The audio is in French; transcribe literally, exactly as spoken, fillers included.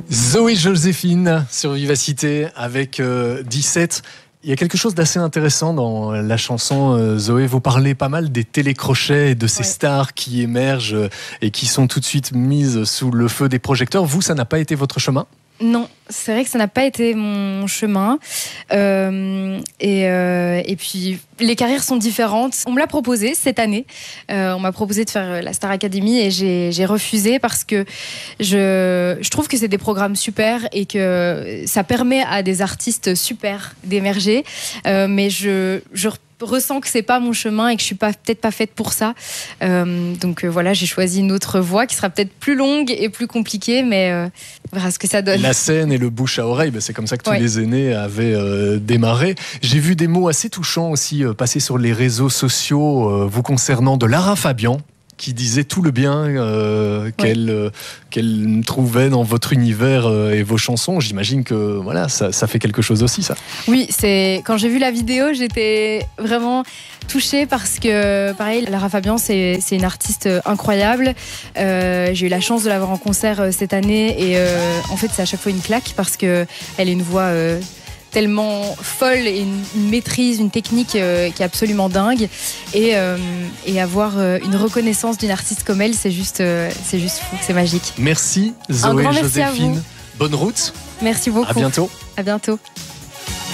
Zoé Joséphine sur Vivacité avec euh, dix-sept. Il y a quelque chose d'assez intéressant dans la chanson, euh, Zoé. Vous parlez pas mal des télécrochets et de ces ouais. stars qui émergent euh, et qui sont tout de suite mises sous le feu des projecteurs. Vous, ça n'a pas été votre chemin ? Non, c'est vrai que ça n'a pas été mon chemin. Euh, et, euh, et puis, les carrières sont différentes. On me l'a proposé cette année. Euh, on m'a proposé de faire la Star Academy et j'ai, j'ai refusé parce que je, je trouve que c'est des programmes super et que ça permet à des artistes super d'émerger. Euh, mais je, je ressens que c'est pas mon chemin et que je suis pas, peut-être pas faite pour ça. Euh, donc euh, voilà, j'ai choisi une autre voie qui sera peut-être plus longue et plus compliquée, mais euh, on verra ce que ça donne. La scène et le bouche à oreille, bah c'est comme ça que tous ouais. les aînés avaient euh, démarré. J'ai vu des mots assez touchants aussi euh, passer sur les réseaux sociaux euh, vous concernant de Lara Fabian, qui disait tout le bien euh, qu'elle, ouais. euh, qu'elle trouvait dans votre univers euh, et vos chansons. J'imagine que voilà, ça, ça fait quelque chose aussi, ça. Oui, c'est... quand j'ai vu la vidéo, j'étais vraiment touchée parce que, pareil, Lara Fabian, c'est, c'est une artiste incroyable. Euh, j'ai eu la chance de la voir en concert cette année et euh, en fait, c'est à chaque fois une claque parce qu'elle a une voix... Euh, tellement folle et une, une maîtrise, une technique euh, qui est absolument dingue et, euh, et avoir euh, une reconnaissance d'une artiste comme elle, c'est juste, euh, c'est juste fou, c'est magique. Merci Zoé Joséphine. Bonne route. Merci beaucoup. À bientôt. À bientôt.